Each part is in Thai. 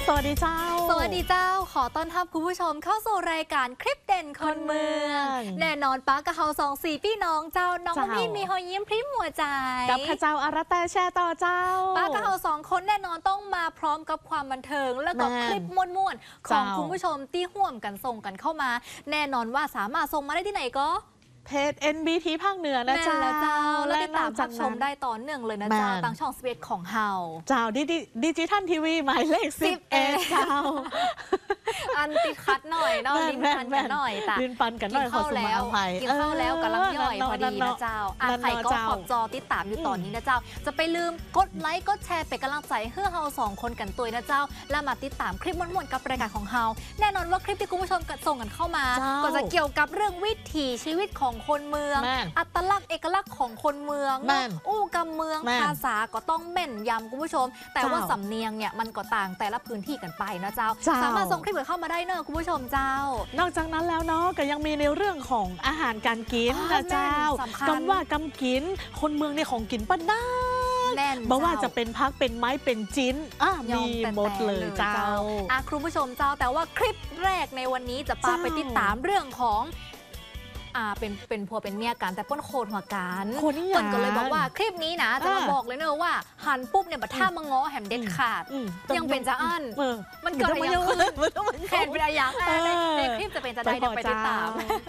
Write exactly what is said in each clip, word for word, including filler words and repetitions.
วัสดีเจ้าสวัสดีเจ้าขอต้อนรับคุณผู้ชมเข้าสู่รายการคลิปเด่นคนเมืองแน่นอนป้ากะเฮาสองสี่พี่น้องเจ้าน้องพี่มีหอยยิ้มพริ้มหัวใจกับข้าเจ้าอาราแต่แช่ต่อเจ้าป้ากะเฮาสองคนแน่นอนต้องมาพร้อมกับความบันเทิงแล้วก็คลิปม่วนๆของคุณผู้ชมที่ห่วมกันส่งกันเข้ามาแน่นอนว่าสามารถส่งมาได้ที่ไหนก็เพจ เอ็น บี ที ภาคเหนือนะเจ้าแล้วติดตามรับชมได้ต่อเนื่องเลยนะเจ้าทางช่องสเปซของเฮาเจ้าดิจิทัลทีวีหมายเลขสิบเอ็ดเจ้าอันติดคัดหน่อยเนาะลิ้นปันกันหน่อยแต่ลิ้นปันกันหน่อยขอสมาอภัยกินข้าวแล้วกำลังย่อยพอดีนะเจ้าอ่ะใครก็ขอบจอติดตามอยู่ตอนนี้นะเจ้าจะไปลืมกดไลค์กดแชร์เป็นกำลังใจเพื่อเฮาสองคนกันตัวนะเจ้าแล้วมาติดตามคลิปม่วนๆกับรายการของเฮาแน่นอนว่าคลิปที่คุณผู้ชมส่งกันเข้ามาก็จะเกี่ยวกับเรื่องวิถีชีวิตของคนเมืองอัตลักษณ์เอกลักษณ์ของคนเมืองอู้กำเมืองภาษาก็ต้องแม่นยำคุณผู้ชมแต่ว่าสำเนียงเนี่ยมันก็ต่างแต่ละพื้นที่กันไปนะเจ้าสามารถส่งคลิปเข้ามาได้เนอะคุณผู้ชมเจ้านอกจากนั้นแล้วเนาะก็ยังมีในเรื่องของอาหารการกินนะเจ้ากำว่ากำกินคนเมืองในของกินป้าน้าบอกว่าจะเป็นพักเป็นไม้เป็นจิ้นอ่ะมีหมดเลยเจ้าอ่ะคุณผู้ชมเจ้าแต่ว่าคลิปแรกในวันนี้จะพาไปติดตามเรื่องของอ่าเป็นเป็นผัวเป็นเมียกันแต่ป้นโคตรหัวกันคนก็เลยบอกว่าคลิปนี้นะจะมาบอกเลยเนอะว่าหันปุ๊บเนี่ยบัดท่ามังง้อแหมเด็ดขาดยังเป็นจะอั้นมันเกิดอะไรขึ้นแทนเป็นอะไรอย่างในคลิปจะเป็นจะได้เดี๋ยวไปติดตาม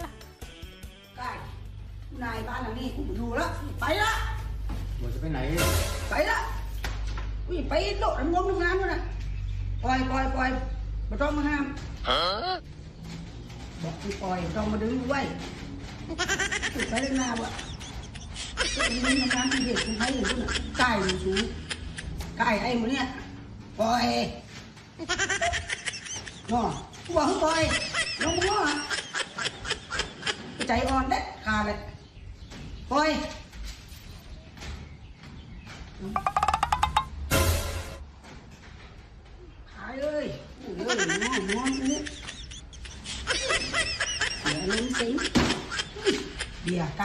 นายบ้านหลังนี้กูอยู่แล้วไปละเราจะไปไหนไปละอุ้ยไปโดดงมน้ำน้ำด้วยนะปล่อยปล่อยปล่อยมาต้องมาห้ามบอกกูปล่อยต้องมาดึงไว้ไปเล่นน้ำวะมึงทำงานที่เด็กคุณให้อยู่ด้วยไก่อยู่สูงไก่ไอ้หมดเนี่ยปล่อยน้อกูบอกให้ปล่อยน้องมึงน้อใจอ่อนเด็ดขาดเลยปล่อยหายเลยโอ้ยน้องน้องนี่เดี๋ยวลิ้นสิงเบียร์ไก่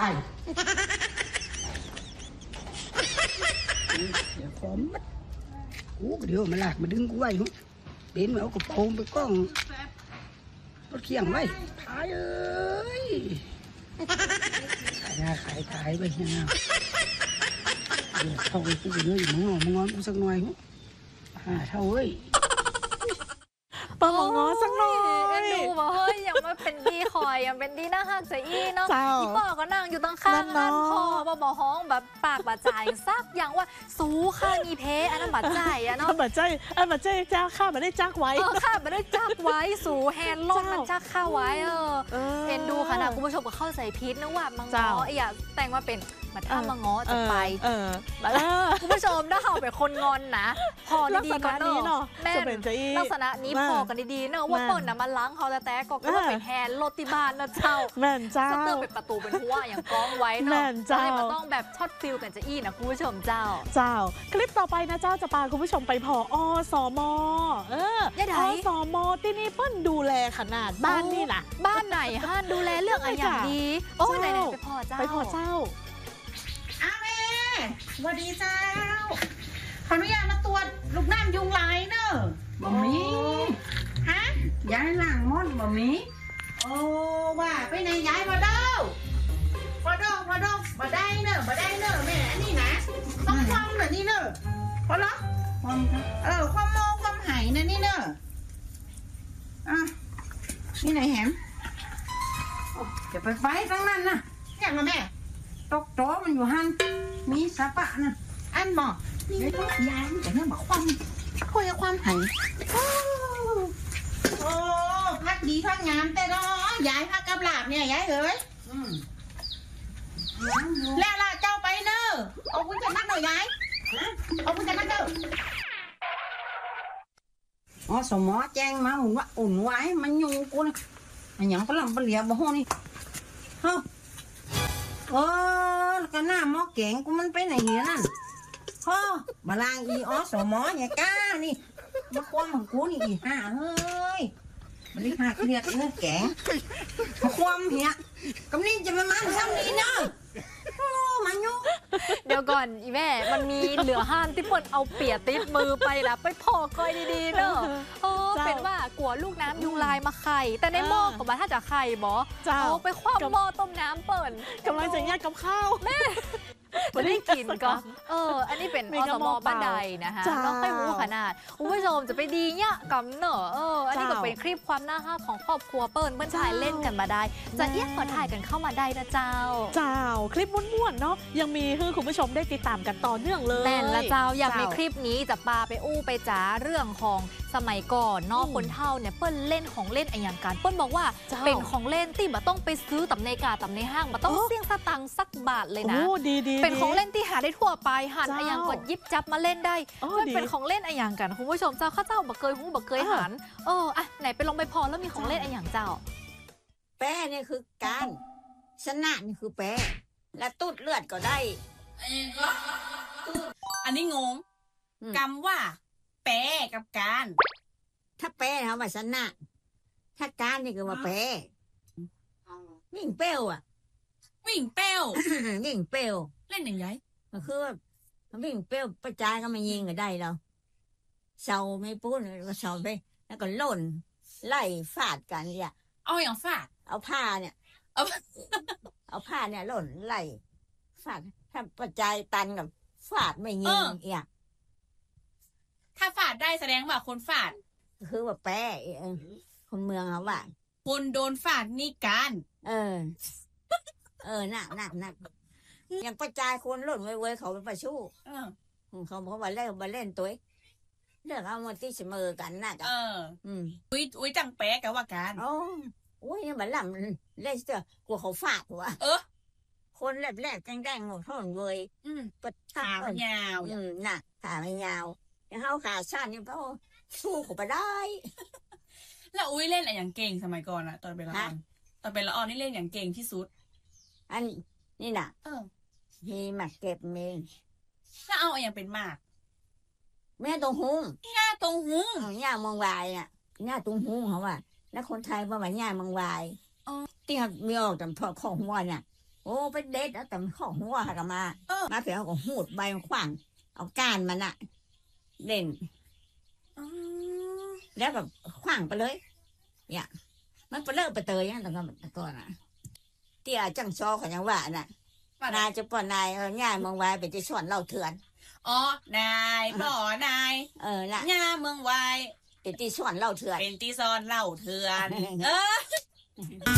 เดี๋ยวขอมมัดกูเดี๋ยวมาหลากมาดึงกูไว้เบนเอากระโปรงไปกล้องรถเคียงไว้พายเอ้ยขายหน้าขายขายไปเนี่ยนะเดี๋ยวเท่าไอ้กูเลยมึงงอมึงงอนกูสักหน่อยหาเท่าเอ้ยปะมงอสักหน่อยดูว่าเฮ้ยยังมาเป็นดีคอยยังเป็นดีหน้าหักใส่อี้เนาะอีพ่อก็นั่งอยู่ตั้งข้างนั่นพ่อบ่บ่ห้องแบบปากบาดใจซักอย่างว่าสู้ข้างอีเพอันนั้นบาดใจอะเนาะบาดใจอันบาดใจจ้าข้ามาได้จักไว้ข้ามาได้จักไว้สู้แฮนด์ลอดมันจักข้าไว้เออเห็นดูขนาดคุณผู้ชมก็เข้าใส่พิษนะว่ามังงออย่าแต่งมาเป็นมาถ้ามังงอจะไปคุณผู้ชมถ้าเขาเป็นคนงอนนะพอดีๆก็เนาะแม่ลักษณะนี้พอกันดีๆเนาะว่าเปิดน่ะมันล้างเขาแต่แต่ก็ก็เป็นแฮนด์โรติบานนะเจ้าแม่นเจ้าสเตอร์เป็นประตูเป็นหัวอย่างก้องไว้เนาะใช่มันต้องแบบช็อตฟิลกันจะอี้นะคุณผู้ชมเจ้าเจ้าคลิปต่อไปนะเจ้าจะพาคุณผู้ชมไปพออสมเอออสมที่นี่เปิ้ลดูแลขนาดบ้านนี่นะบ้านไหนฮะดูแลเรื่องอะไรอย่างดีโอ้ไหนๆไปพอเจ้าไปพอเจ้าอาแม่สวัสดีเจ้าขออนุญาตมาตรวจลูกน้ำยุงลายเนอะบ่มีฮะย้ายล่างมดบ่มีโอ้ว่าไปไหนย้ายมาเด้อมาดองมาดองมาได้เนอะมาได้เนอะแม่อันนี้นะต้องคว่ำแบบนี้เนอะพอเหรอความเออความโมความหายนะนี่เนอะอ่ะนี่ไหนแหมจะไปไฟทั้งนั้นนะอย่างละแม่ตกโตมันอยู่หันมีสะปะนะอันบอกนี่ก็ยายแต่เนี่ยบอกความคุยกับความหายโอ้พักดีพักงามแต่เนาะยายพักกับหลาบเนี่ยยายเอ๋ยแล้วล่ะเจ้าไปเนอะเอาคุณจะนักหน่อยยายเอาคุณจะนักเด้ออ๋อสมอแจ้งมาอุ่นว่าอุ่นไว้มันยุงกูนะมันยังปลำปลเหลียบบ่ห้องนี่เฮ้อเออก็หน้าหม้อแกงกูมันไปไหนเนี่ยนั่นพ่อบาลางอีออสมอเนี่ยก้านี่มาคว่ำของกูนี่อีห่าเฮ้ยมันได้ห่าเครียดเนื้อแกงมาคว่ำเหี้ยกำนี้จะมามันซ้ำนี่เนาะโอ้มันยุเดี๋ยวก่อนอีแม่มันมีเหลือห้านที่เปิดเอาเปียติดมือไปละไปพอก้อยดีๆเนอะโอ้นว่ากลัวลูกน้ำยุงลายมาไข่แต่ในหม้อก็มาถ้าจะไข่บอเจ้าเอาไปคว่ำหม้อต้มน้ำเปิ่นกำลังจะแยกกับข้าวไม่ได้กินก็เอออันนี้เป็นมีอก สระมหม้อบ้านใดนะคะเจ้าเราค่อยรู้ขนาดคุณผู้ชมจะไปดีเนี่ยกับเนอะเอออันนี้ก็เจ้าเป็นคลิปความน่ารักของครอบครัวเปิ้ลเปิ้ลถ่ายเล่นกันมาได้ จะเอี้ยงก็ถ่ายกันเข้ามาได้นะเจ้าเจ้าคลิปม้วนๆเนาะยังมีให้คุณผู้ชมได้ติดตามกันต่อเนื่องเลยแน่นละเจ้าอย่างในเจ้าคลิปนี้จะปาไปอู้ไปจ๋าเรื่องของสมัยก่อนเนอกอืมคนเท่าเนี่ยเปิ้ลเล่นของเล่นอะไรอย่างกันเปิ้ลบอกว่าเจ้าเป็นของเล่นที่บ่ต้องไปซื้อตับในกาตับในห้างบ่ต้องอ๋อเสี่ยงสตังค์สักบาทเลยนะโอ้ดีดีเป็นของเล่นที่หาได้ทั่วไปหันเจ้าอะไรอย่างกดยิบจับมาเล่นได้อ๋อมันดีเป็นของเล่นอะไรอย่างกันคุณผู้ชมเจ้าข้าเจ้าบักเกยหูบักเกยอ่าหันเอออ่ะไหนไปลองไปพอแล้วมีของเล่นอะไรอย่างเจ้าแป้เนี่ยคือการชนะนี่คือแป้และตูดเลือดก็ได้อันนี้งงอืมกำว่า แปรกับการถ้าแป้เขาว่าชนะ ถ้าการนี่คือว่าแป้วิ่งเป้วอ่ะวิ่งเป้ววิ่งเป้วเล่นอย่างไรก็คือว่าวิ่งเป้วประจายก็มายิงก็ได้เราเสาไม่ปุ้นก็เสาไป แล้วก็ล่น ไล่ฟาดกันเนี่ยเอาอย่างฟาดเอาผ้าเนี่ยเอาเอาผ้าเนี่ยล่นไล่ฟาดถ้าประจายตันกับฟาดไม่ยิงเอียถ้าฟาดได้แสดงว่าคนฟาดคือว่าแป้เออคนเมืองเขาว่าคนโดนฟาดนี่การเออ เออหนักหนักหนักยังประจายคนหล่นไว้เว้ยเขาไปประชู้เออเขาบอกว่าเล่นมาเล่นตัวเรื่องเอามาที่เสมอกันน่ะเอออืมอุ้ยอุ้ยจังแปรกับว่าการโอ้โอ้ยยังบัลลังเล่นเสือกลัวเขาฟาดหัวเออคนแรกแรกแดงๆหมดท่อนเว้ยอืมประขาทับมันยาวอืมน่ะขาไม่ยาวยังเขาขาสั้นนี่เพราะสู้เขาไปได้แล้วอุ้ยเล่นอะไรอย่างเก่งสมัยก่อนอะตอนเป็นละออนฮะตอนเป็นละออนนี่เล่นอย่างเก่งที่สุดอันนี่น่ะเออมีหมักเก็บเมงแล้วเอาอะไรอย่างเป็นมากแม่ตรงหุ้งหน้าตรงหูเอาย่ามองวายน่ะย่าตรงหุ้งเขาว่าแล้วคนไทยว่าว่าย่ามองวายอ๋อที่เขามีออกแต่พอของหัวเนี่ยโอ้ไปเด็ดแล้วแต่ของหัวหักมาเออมาเสียเอาของหูดใบขวางเอาก้านมันอะเล่นอ๋อแล้วแบบขวางไปเลยเนี่ยมันไปเลิกไปเตยอย่างแต่ก่อนแต่ก่อนอะที่อาจังซอเขายังว่าน่ะว่านายจะปอนนายเออง่ายมองไว้เป็นจะสอนเล่าเถื่อนอ๋อนายบ่อนายเออน่ะย่าเมืองวายเป็นที่สอนเล่าเถื่อนเป็นที่ซอนเล่าเถื่อน เออ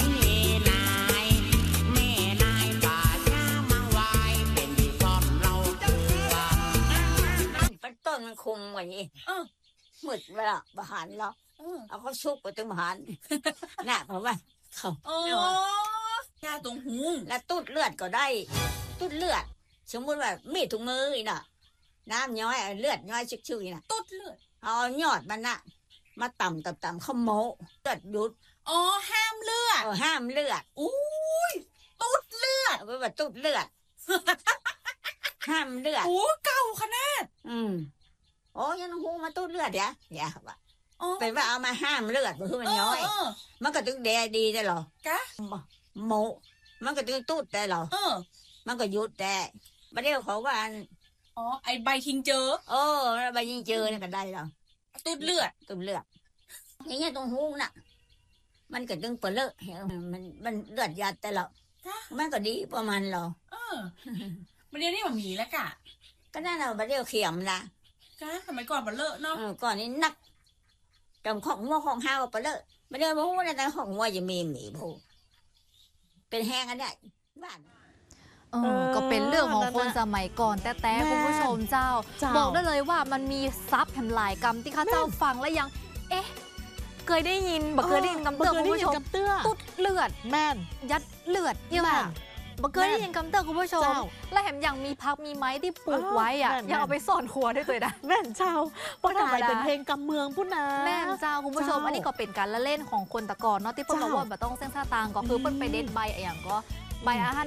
เป็นต้นมันคุมกว่านี้เออมืดเวลาบหันเราเออเอาเขาชุกไปตึงหันน่ะเพราะว่าเขาโอ้หน้าตรงหูแล้วตูดเลือดก็ได้ตูดเลือด สมมติว่ามีดถุงมืออีน่ะ น้ำย้อยเลือดย้อยชื่อๆน่ะตุ๊ดเลือดเอายอดมันน่ะ มาต่ำต่ำต่ำเขาโมเลือดหยุดอ๋อห้ามเลือดเออห้ามเลือดอุ้ยตุ๊ดเลือดเอาไว้ว่าตูดเลือด ห้ามเลือดโอ้เก่าขนาดอืมโอ้ยังหูมาตูดเลือดเนี่ยอย่าว่าอ๋อเป็นว่าเอามาห้ามเลือดเพื่อมันเอย้ออยเออมันก็ถึงแดดีได้หรอกะโมมันก็ถึงตูดได้หรอเออมันก็หยุดแต่ประเดี๋ยวเขาว่าอ๋อไอใบทิงเจอโอ้แล้วไปยิงเจอเนี่ยก็ได้หรอตุ๊ดเลือดตุ่มเลือดอย่างเงี้ยตรงหูน่ะ มันก็ดึงเปลือกเห็นไหมมันมันเลือดยัดแต่เรามันก็ดีประมาณเราเออมันเรียนนี่มันมีแล้วกะก็นั่นเราไปเรียวเขียมนะกะสมัยก่อนมันเลอะเนาะเออก่อนนี้นักจำของงัวของห้าวไปเลยไม่ได้บอกว่าในของงัวจะมีหมีผูเป็นแห้งอันเนี้ยบ้านเออก็เป็นเรื่องของคนสมัยก่อนแต่แต่คุณผู้ชมเจ้าเจ้าบอกได้เลยว่ามันมีซับแห่งหลายกรรมที่ข้าเจ้าฟังแล้วยัง เอ๊ะ เคยได้ยินบักเคยได้ยินกำเตือนคุณผู้ชมกับเตื้อตุ๊ดเลือดแม่นยัดเลือดเยี่ยมแม่นบักเคยได้ยินคำเตือนคุณผู้ชมเจ้าและแถมยังมีพักมีไม้ที่ปลูกไว้อะแม่นยังเอาไปซ่อนครัวด้วยตัวนะแม่นเจ้าเพราะธรทำรมไมดาเป็นเพลงกำเมืองพุ่นนะแม่นเจ้าคุณผู้ชมเจ้าอันนี้ก็เป็นการละเล่นของคนแตะกอนเนาะที่เปิ้ลบอกเจ้าว่าแบบต้องเส้นท่าตางก็คือเปิ้ลไปเด็ดใบอะไรอย่างก็ใบอาหาร